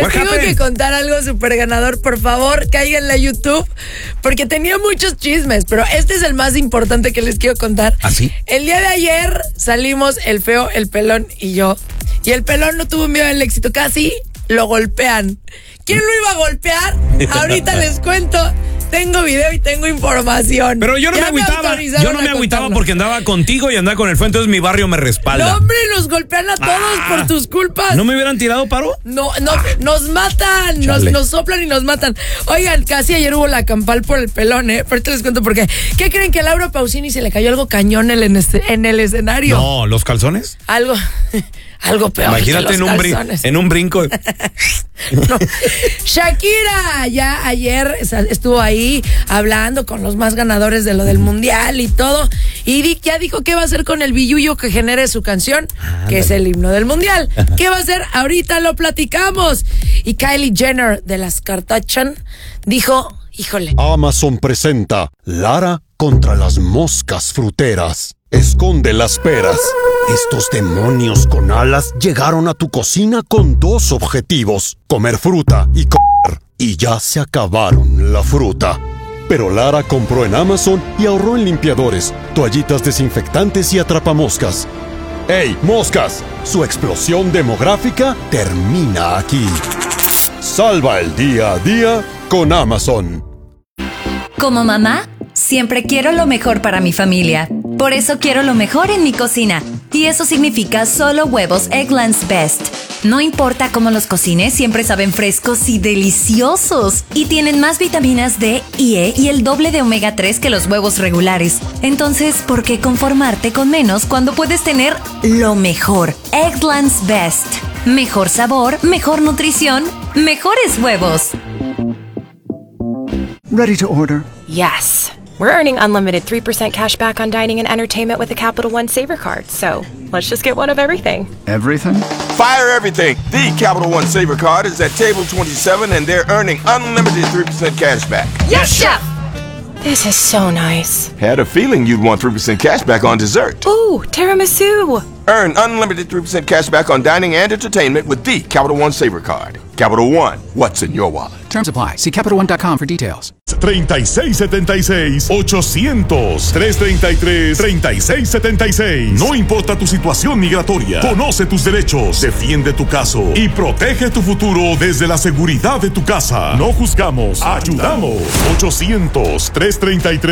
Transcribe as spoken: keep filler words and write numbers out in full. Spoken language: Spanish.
Les tengo que contar algo súper ganador. Por favor, cáiganle a YouTube, porque tenía muchos chismes, pero este es el más importante que les quiero contar. ¿Ah, sí? El día de ayer salimos el feo, el pelón y yo. Y el pelón no tuvo miedo al éxito. Casi lo golpean. ¿Quién lo iba a golpear? Ahorita les cuento. Tengo video y tengo información. Pero yo no Ya me agüitaba. me Yo no me agüitaba porque andaba contigo y andaba con el feo, entonces mi barrio me respalda. No, hombre, nos golpean a todos Ah, por tus culpas. ¿No me hubieran tirado paro? No, no, nos matan, nos, nos soplan y nos matan. Oigan, casi ayer hubo la campal por el pelón, ¿eh? Pero ahorita les cuento por qué. ¿Qué creen? Que a Laura Pausini se le cayó algo cañón en el, en el escenario. No, ¿los calzones? Algo, algo peor. Imagínate que en, los un brin- calzones. en un brinco. No. Shakira ya ayer estuvo ahí hablando con los más ganadores de lo del mundial y todo, y di, ya dijo qué va a hacer con el billullo que genere su canción, ah, que dale. Es el himno del mundial. ¿Qué va a hacer? Ahorita lo platicamos. Y Kylie Jenner de las Kardashian dijo, híjole, Amazon presenta Lara contra las moscas fruteras. Esconde las peras. Estos demonios con alas llegaron a tu cocina con dos objetivos: comer fruta y comer. Y ya se acabaron la fruta. Pero Lara compró en Amazon y ahorró en limpiadores, toallitas desinfectantes y atrapamoscas. ¡Ey, moscas! Su explosión demográfica termina aquí. Salva el día a día con Amazon. Como mamá, siempre quiero lo mejor para mi familia. Por eso quiero lo mejor en mi cocina. Y eso significa solo huevos Eggland's Best. No importa cómo los cocines, siempre saben frescos y deliciosos. Y tienen más vitaminas D y E y el doble de omega tres que los huevos regulares. Entonces, ¿por qué conformarte con menos cuando puedes tener lo mejor? Eggland's Best. Mejor sabor, mejor nutrición, mejores huevos. Ready to order? Yes. We're earning unlimited three percent cash back on dining and entertainment with the Capital One Saver Card. So, let's just get one of everything. Everything? Fire everything. The Capital One Saver Card is at table twenty-seven and they're earning unlimited three percent cash back. Yes, Chef! This is so nice. Had a feeling you'd want three percent cash back on dessert. Ooh, tiramisu! Earn unlimited three percent cash back on dining and entertainment with the Capital One Saver Card. Capital One, what's in your wallet? Terms apply. See Capital One dot com for details. treinta y seis setenta y seis ochocientos tres treinta y tres treinta y seis setenta y seis. No importa tu situación migratoria, conoce tus derechos, defiende tu caso y protege tu futuro desde la seguridad de tu casa. No juzgamos, ayudamos. ochocientos tres treinta y tres